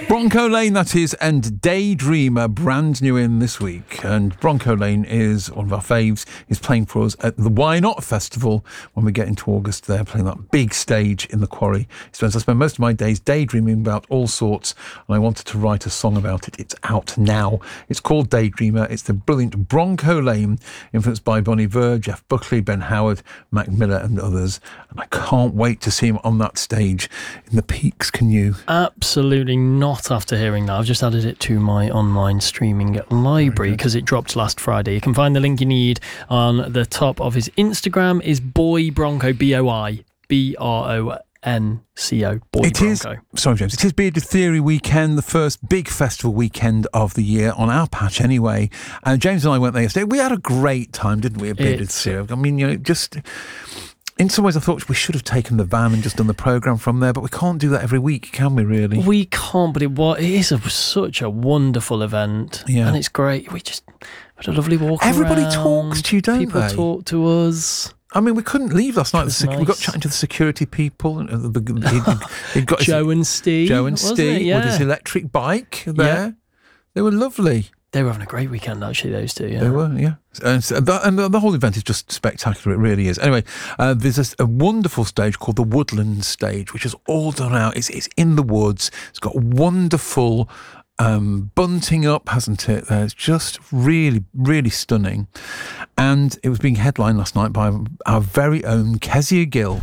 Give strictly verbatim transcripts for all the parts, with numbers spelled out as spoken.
Bronco Lane, that is, and Daydreamer, brand new in this week. And Bronco Lane is one of our faves. He's playing for us at the Why Not Festival when we get into August. They're playing that big stage in the Quarry. He spends, I spend most of my days daydreaming about all sorts, and I wanted to write a song about it. It's out now. It's called Daydreamer. It's the brilliant Bronco Lane, influenced by Bon Iver, Jeff Buckley, Ben Howard, Mac Miller and others. And I can't wait to see him on that stage in the Peaks. Can you? Absolutely not. After hearing that, I've just added it to my online streaming library because it dropped last Friday. You can find the link you need on the top of his Instagram. Is Boy Bronco, B O I B R O N C O. Boy it Bronco. Is, sorry, James. It is Bearded Theory weekend, the first big festival weekend of the year on our patch anyway. And James and I went there yesterday. We had a great time, didn't we, at Bearded it's, Theory? I mean, you know, just... In some ways, I thought we should have taken the van and just done the programme from there, but we can't do that every week, can we, really? We can't, but it, was, it is a, such a wonderful event. Yeah. And it's great. We just had a lovely walk Everybody around. talks to you, don't People they? People talk to us. I mean, we couldn't leave last night. Nice. We got chatting to the security people. And the, the, he'd, he'd got Joe his, and Steve. Joe and Steve yeah. with his electric bike there. Yeah. They were lovely. They were having a great weekend, actually, those two, yeah. They were, yeah. And, so that, and the whole event is just spectacular, it really is. Anyway, uh, there's a, a wonderful stage called the Woodland Stage, which is all done out. It's, it's in the woods. It's got wonderful um, bunting up, hasn't it? Uh, it's just really, really stunning. And it was being headlined last night by our very own Kezia Gill.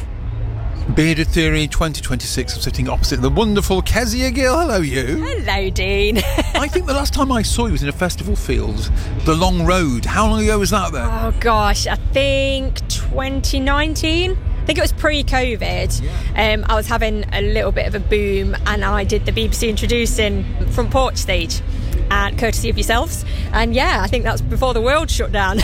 Bearded Theory twenty twenty-six. I'm sitting opposite the wonderful Kezia Gill. Hello, you. Hello, Dean. I think the last time I saw you was in a festival field, The Long Road. How long ago was that then? Oh, gosh, I think twenty nineteen. I think it was pre-COVID. Yeah. Um, I was having a little bit of a boom and I did the B B C Introducing front porch stage, and courtesy of yourselves. And yeah, I think that's before the world shut down.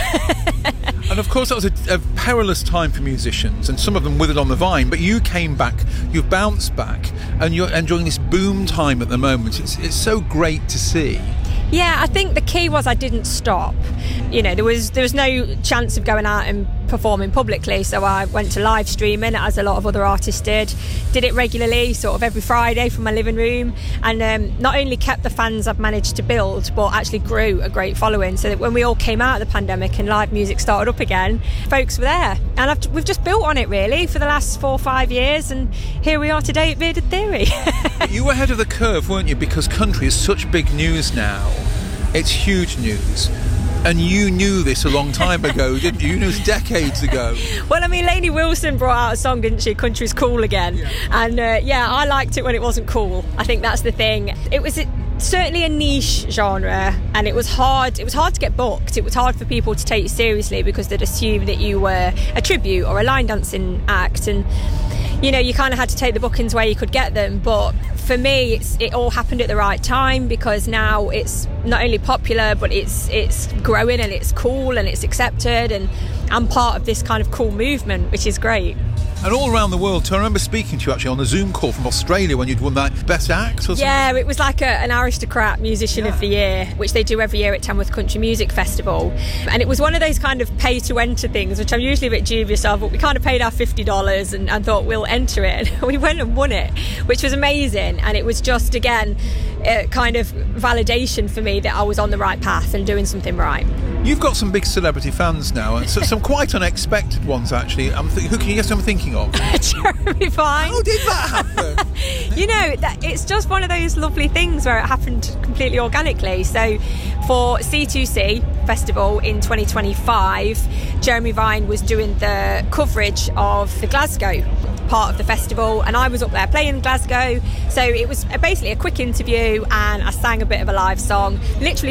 And of course that was a, a perilous time for musicians, and some of them withered on the vine, but you came back, you've bounced back, and you're enjoying this boom time at the moment. It's, it's so great to see. Yeah, I think the key was I didn't stop. You know, there was there was no chance of going out and performing publicly, so I went to live streaming, as a lot of other artists did. Did it regularly, sort of every Friday from my living room, and um, not only kept the fans I've managed to build, but actually grew a great following, so that when we all came out of the pandemic and live music started up again, folks were there. And I've, we've just built on it, really, for the last four or five years, and here we are today at Bearded Theory. You were ahead of the curve, weren't you? Because country is such big news now. It's huge news. And you knew this a long time ago, didn't you? You knew this decades ago. Well, I mean, Lainey Wilson brought out a song, didn't she? Country's Cool Again. Yeah. And uh, yeah, I liked it when it wasn't cool. I think that's the thing. It was certainly a niche genre, and it was hard. It was hard to get booked. It was hard for people to take you seriously because they'd assume that you were a tribute or a line dancing act, and you know, you kind of had to take the bookings where you could get them. But for me, it's, it all happened at the right time, because now it's not only popular, but it's it's growing and it's cool and it's accepted, and I'm part of this kind of cool movement, which is great. And all around the world too. I remember speaking to you actually on a Zoom call from Australia when you'd won that Best Act or something. Yeah, it was like a, an Aristocrat Musician yeah. of the Year, which they do every year at Tamworth Country Music Festival. And it was one of those kind of pay-to-enter things, which I'm usually a bit dubious of, but we kind of paid our fifty dollars and, and thought we'll enter it. And we went and won it, which was amazing. And it was just, again, a kind of validation for me that I was on the right path and doing something right. You've got some big celebrity fans now, and so, some quite unexpected ones, actually. I'm th- who can you guess who I'm thinking of? Jeremy Vine. How did that happen? You know, that, it's just one of those lovely things where it happened completely organically. So for C two C Festival in twenty twenty-five, Jeremy Vine was doing the coverage of the Glasgow part of the festival, and I was up there playing Glasgow. So it was basically a quick interview, and I sang a bit of a live song, literally